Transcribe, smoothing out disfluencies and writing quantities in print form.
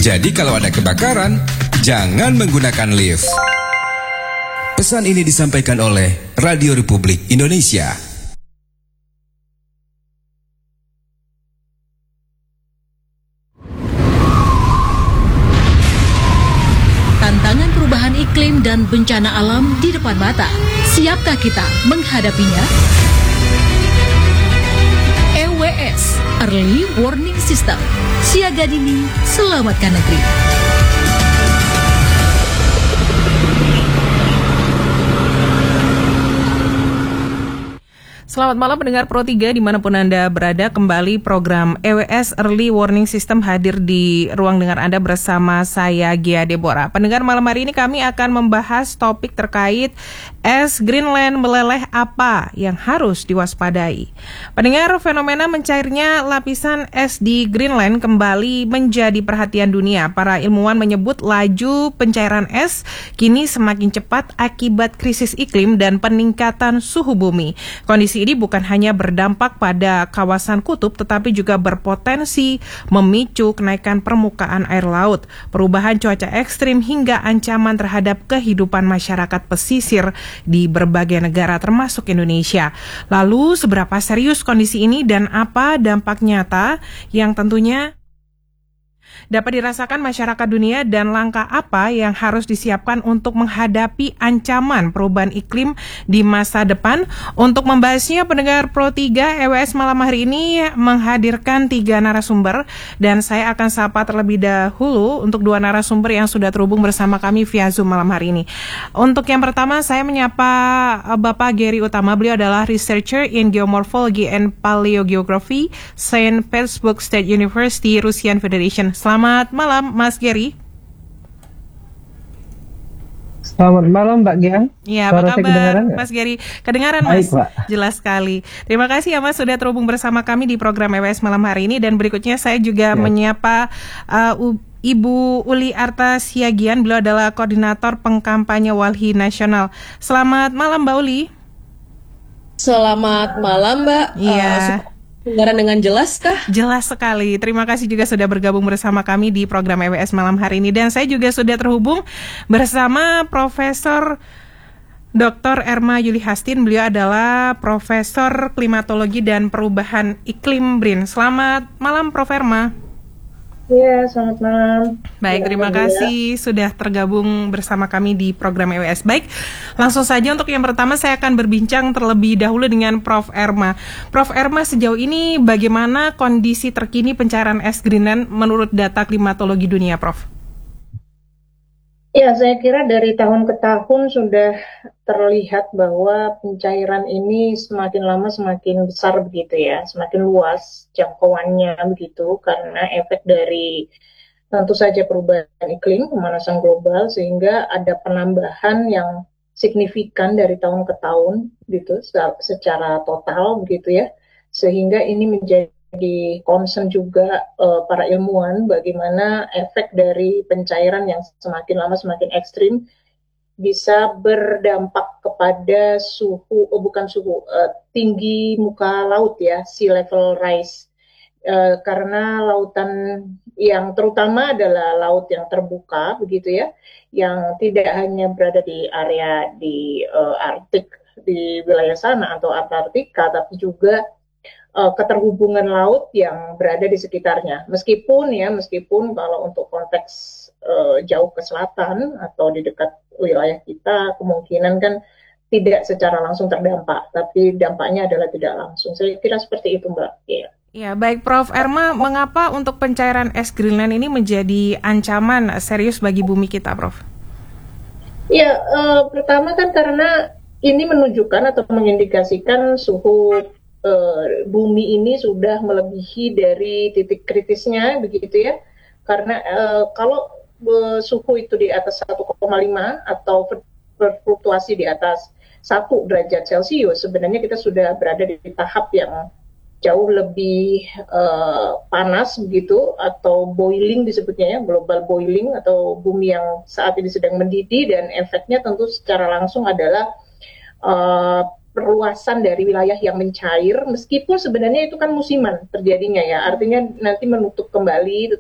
Jadi kalau ada kebakaran, jangan menggunakan lift. Pesan ini disampaikan oleh Radio Republik Indonesia. Tantangan perubahan iklim dan bencana alam di depan mata. Siapkah kita menghadapinya? EWS, Early Warning System. Siaga dini, selamatkan negeri. Selamat malam pendengar Pro 3 dimanapun Anda berada. Kembali program EWS Early Warning System hadir di ruang dengar Anda bersama saya Gia Deborah. Pendengar, malam hari ini kami akan membahas topik terkait es Greenland meleleh, apa yang harus diwaspadai. Pendengar, fenomena mencairnya lapisan es di Greenland kembali menjadi perhatian dunia. Para ilmuwan menyebut laju pencairan es kini semakin cepat akibat krisis iklim dan peningkatan suhu bumi. Kondisi ini bukan hanya berdampak pada kawasan kutub, tetapi juga berpotensi memicu kenaikan permukaan air laut, perubahan cuaca ekstrim, hingga ancaman terhadap kehidupan masyarakat pesisir di berbagai negara termasuk Indonesia. Lalu, seberapa serius kondisi ini dan apa dampak nyata yang tentunya dapat dirasakan masyarakat dunia, dan langkah apa yang harus disiapkan untuk menghadapi ancaman perubahan iklim di masa depan? Untuk membahasnya, pendengar Pro 3 EWS malam hari ini menghadirkan 3 narasumber, dan saya akan sapa terlebih dahulu untuk 2 narasumber yang sudah terhubung bersama kami via Zoom malam hari ini. Untuk yang pertama, saya menyapa Bapak Gary Utama. Beliau adalah Researcher in Geomorphology and Paleogeography, Saint Petersburg State University, Russian Federation. Selamat malam, Mas Gary. Selamat malam, Mbak Gia. Ya, apa kabar, Mas Gary? Kedengaran, Mas? Baik, jelas sekali. Terima kasih ya, Mas, sudah terhubung bersama kami di program EWS malam hari ini. Dan berikutnya saya juga menyapa Ibu Uli Arta Siagian. Beliau adalah Koordinator Pengkampanye Walhi Nasional. Selamat malam, Mbak Uli. Selamat malam, Mbak. Iya. Dengaran dengan jelas kah? Jelas sekali. Terima kasih juga sudah bergabung bersama kami di program EWS malam hari ini. Dan saya juga sudah terhubung bersama Profesor Dr. Erma Yuli Hastin. Beliau adalah Profesor Klimatologi dan Perubahan Iklim BRIN. Selamat malam, Prof. Erma. Iya, selamat malam. Baik, terima kasih sudah tergabung bersama kami di program EWS. Baik, langsung saja untuk yang pertama saya akan berbincang terlebih dahulu dengan Prof. Erma. Prof. Erma, sejauh ini bagaimana kondisi terkini pencairan es Greenland menurut data klimatologi dunia, Prof? Ya, saya kira dari tahun ke tahun sudah terlihat bahwa pencairan ini semakin lama semakin besar begitu ya, semakin luas jangkauannya begitu, karena efek dari tentu saja perubahan iklim, pemanasan global, sehingga ada penambahan yang signifikan dari tahun ke tahun gitu secara total begitu ya, sehingga ini menjadi concern juga para ilmuwan bagaimana efek dari pencairan yang semakin lama semakin ekstrim bisa berdampak kepada tinggi muka laut ya, sea level rise, karena lautan yang terutama adalah laut yang terbuka begitu ya, yang tidak hanya berada di area di Arktik, di wilayah sana atau Antartika, tapi juga keterhubungan laut yang berada di sekitarnya. Meskipun kalau untuk konteks jauh ke selatan atau di dekat wilayah kita kemungkinan kan tidak secara langsung terdampak, tapi dampaknya adalah tidak langsung. Saya kira seperti itu, Mbak. Ya, baik, Prof. Erma, mengapa untuk pencairan es Greenland ini menjadi ancaman serius bagi bumi kita, Prof? Ya, pertama kan karena ini menunjukkan atau mengindikasikan suhu bumi ini sudah melebihi dari titik kritisnya begitu ya, karena kalau suhu itu di atas 1,5 atau berfluktuasi di atas 1 derajat Celcius, sebenarnya kita sudah berada di tahap yang jauh lebih panas begitu, atau boiling disebutnya ya, global boiling, atau bumi yang saat ini sedang mendidih, dan efeknya tentu secara langsung adalah perluasan dari wilayah yang mencair, meskipun sebenarnya itu kan musiman terjadinya ya, artinya nanti menutup kembali